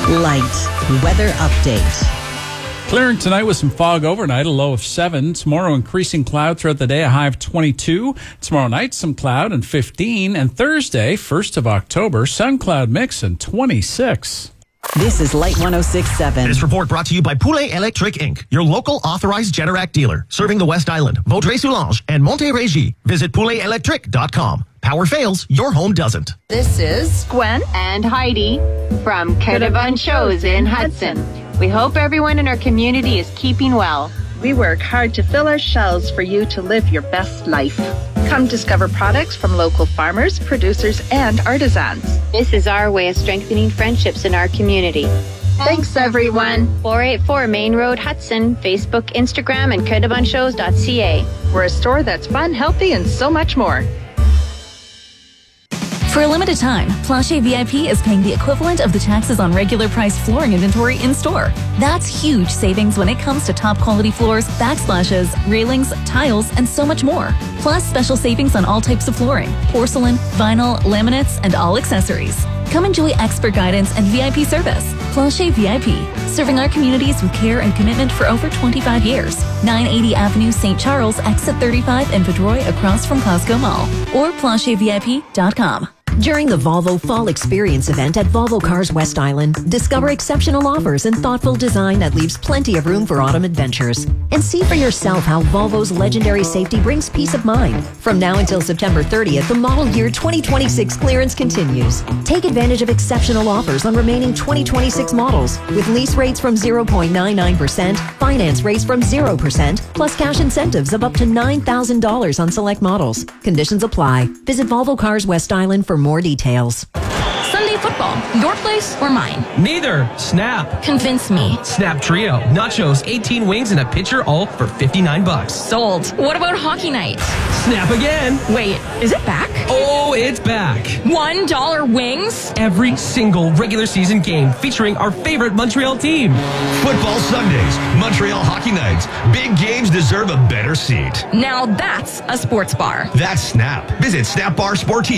Light weather update. Clearing tonight with some fog overnight, a low of 7. Tomorrow, increasing cloud throughout the day, a high of 22. Tomorrow night, some cloud and 15. And Thursday, 1st of October, sun cloud mix and 26. This is Light 106.7. This report brought to you by Poulet Electric Inc., your local authorized Generac dealer, serving the West Island, Vaudreuil-Soulanges, and Montérégie. Visit pouletelectric.com. Power fails, your home doesn't. This is Gwen and Heidi from Caravan Shows in Hudson. We hope everyone in our community is keeping well. We work hard to fill our shelves for you to live your best life. Come discover products from local farmers, producers, and artisans. This is our way of strengthening friendships in our community. Thanks, everyone. 484 Main Road, Hudson. Facebook, Instagram, and caravanShows.ca. We're a store that's fun, healthy, and so much more. For a limited time, Plancher VIP is paying the equivalent of the taxes on regular price flooring inventory in-store. That's huge savings when it comes to top quality floors, backsplashes, railings, tiles, and so much more. Plus special savings on all types of flooring, porcelain, vinyl, laminates, and all accessories. Come enjoy expert guidance and VIP service. Plancher VIP, serving our communities with care and commitment for over 25 years. 980 Avenue, St. Charles, exit 35 in Vaudreuil, across from Costco Mall. Or planchervip.com. During the Volvo Fall Experience event at Volvo Cars West Island, discover exceptional offers and thoughtful design that leaves plenty of room for autumn adventures. And see for yourself how Volvo's legendary safety brings peace of mind. From now until September 30th, the model year 2026 clearance continues. Take advantage of exceptional offers on remaining 2026 models, with lease rates from 0.99%, finance rates from 0%, plus cash incentives of up to $9,000 on select models. Conditions apply. Visit Volvo Cars West Island for more details. Sunday football, your place or mine? Neither. Snap. Convince me. Snap Trio. Nachos, 18 wings, and a pitcher, all for $59. Sold. What about hockey night? Snap again. Wait, is it back? Oh, it's back. $1 wings? Every single regular season game featuring our favorite Montreal team. Football Sundays, Montreal Hockey Nights. Big games deserve a better seat. Now that's a sports bar. That's Snap. Visit Snap Bar Sportif